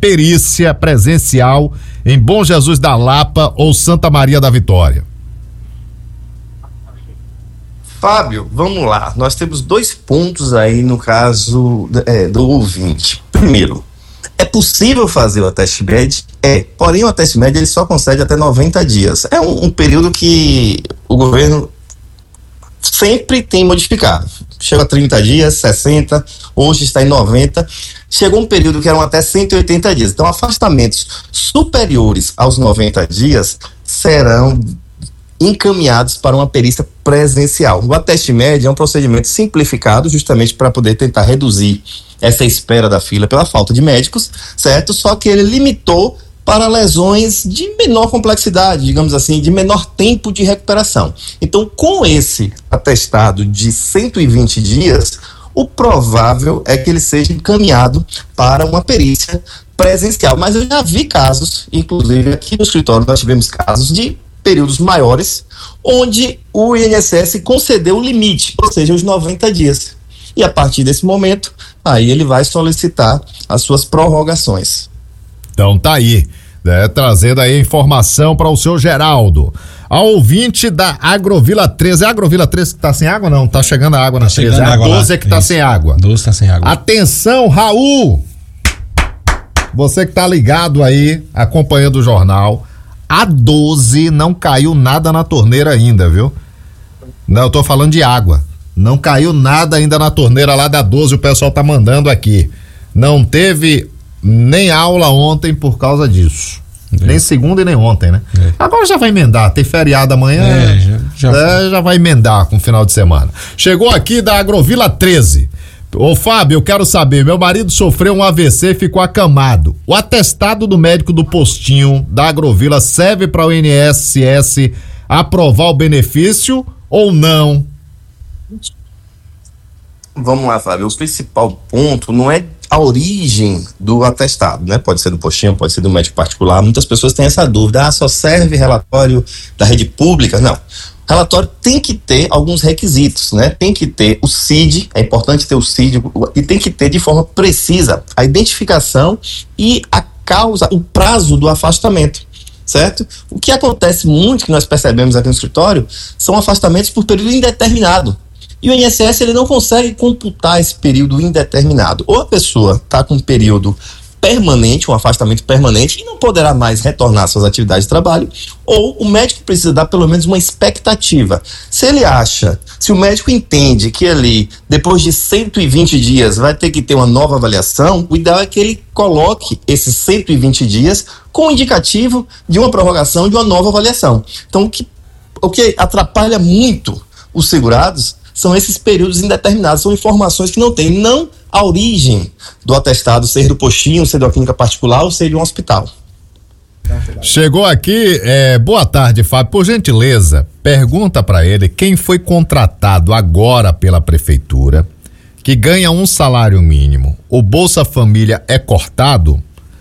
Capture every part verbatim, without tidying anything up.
perícia presencial em Bom Jesus da Lapa ou Santa Maria da Vitória? Fábio, vamos lá. Nós temos dois pontos aí no caso é, do ouvinte. Primeiro, é possível fazer o Ateste Med? É. Porém, o Ateste Med ele só concede até noventa dias. É um, um período que o governo sempre tem modificado. Chega a trinta dias, sessenta, hoje está em noventa. Chegou um período que eram até cento e oitenta dias. Então, afastamentos superiores aos noventa dias serão encaminhados para uma perícia presencial. O Ateste Med é um procedimento simplificado justamente para poder tentar reduzir essa espera da fila pela falta de médicos, certo? Só que ele limitou para lesões de menor complexidade, digamos assim, de menor tempo de recuperação. Então, com esse atestado de cento e vinte dias, o provável é que ele seja encaminhado para uma perícia presencial. Mas eu já vi casos, inclusive aqui no escritório nós tivemos casos de períodos maiores, onde o I N S S concedeu o limite, ou seja, os noventa dias. E a partir desse momento, aí ele vai solicitar as suas prorrogações. Então tá aí, né, trazendo aí informação para o seu Geraldo. A ouvinte da Agrovila treze, é a Agrovila treze que tá sem água? Não, tá chegando a água na tá treze, a doze é que tá Isso. sem água. doze tá sem água. Atenção, Raul! Você que tá ligado aí, acompanhando o jornal, a doze não caiu nada na torneira ainda, viu? Não, eu tô falando de água. Não caiu nada ainda na torneira lá da doze, o pessoal tá mandando aqui. Não teve nem aula ontem por causa disso. É. Nem segunda e nem ontem, né? É. Agora já vai emendar, tem feriado amanhã, é, já, já... É, já vai emendar com o final de semana. Chegou aqui da Agrovila treze. Ô Fábio, eu quero saber, meu marido sofreu um A V C e ficou acamado. O atestado do médico do postinho da Agrovila serve para o I N S S aprovar o benefício ou não? Vamos lá, Fábio, o principal ponto não é a origem do atestado, né? Pode ser do postinho, pode ser do médico particular. Muitas pessoas têm essa dúvida, ah, só serve relatório da rede pública? Não. O relatório tem que ter alguns requisitos, né? Tem que ter o C I D, é importante ter o C I D, e tem que ter de forma precisa a identificação e a causa, o prazo do afastamento, certo? O que acontece muito, que nós percebemos aqui no escritório, são afastamentos por período indeterminado. E o I N S S ele não consegue computar esse período indeterminado. Ou a pessoa está com um período permanente, um afastamento permanente, e não poderá mais retornar às suas atividades de trabalho, ou o médico precisa dar pelo menos uma expectativa. Se ele acha, se o médico entende que ali, depois de cento e vinte dias, vai ter que ter uma nova avaliação, o ideal é que ele coloque esses cento e vinte dias com indicativo de uma prorrogação, de uma nova avaliação. Então, o que, o que atrapalha muito os segurados são esses períodos indeterminados, são informações que não tem, não a origem do atestado, ser do postinho, ser de uma clínica particular ou ser de um hospital. Chegou aqui, é, boa tarde, Fábio, por gentileza, pergunta para ele quem foi contratado agora pela prefeitura, que ganha um salário mínimo, o Bolsa Família é cortado?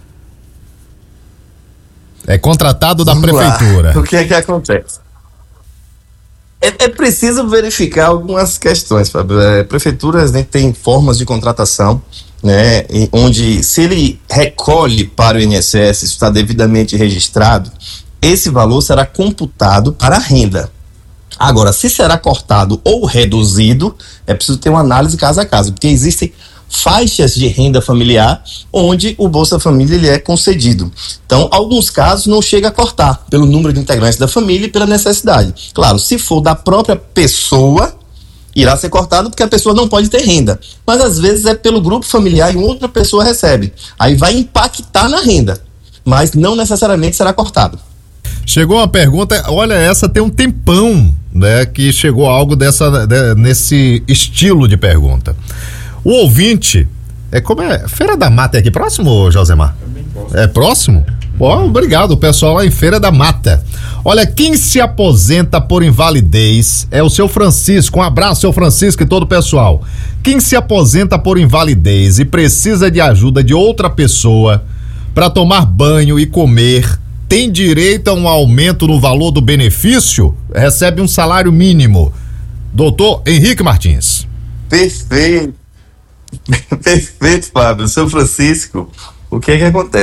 É contratado da Vamos prefeitura. Lá. O que é que acontece? É, é preciso verificar algumas questões, Fábio. É, prefeituras, né, têm formas de contratação, né, onde se ele recolhe para o I N S S, isso está devidamente registrado, esse valor será computado para a renda. Agora, se será cortado ou reduzido, é preciso ter uma análise caso a caso, porque existem faixas de renda familiar onde o Bolsa Família ele é concedido. Então, alguns casos não chega a cortar pelo número de integrantes da família e pela necessidade. Claro, se for da própria pessoa, irá ser cortado porque a pessoa não pode ter renda. Mas às vezes é pelo grupo familiar e outra pessoa recebe. Aí vai impactar na renda, mas não necessariamente será cortado. Chegou uma pergunta, olha, essa tem um tempão, né, que chegou algo dessa, de, nesse estilo de pergunta. O ouvinte, é como é? Feira da Mata é aqui próximo, Josemar? É bem próximo. É próximo? Ó, obrigado, o pessoal lá em Feira da Mata. Olha, quem se aposenta por invalidez é o seu Francisco. Um abraço, seu Francisco e todo o pessoal. Quem se aposenta por invalidez e precisa de ajuda de outra pessoa para tomar banho e comer, tem direito a um aumento no valor do benefício? Recebe um salário mínimo. Doutor Henrique Martins. Perfeito. Perfeito, Fábio. Seu Francisco, o que é que acontece?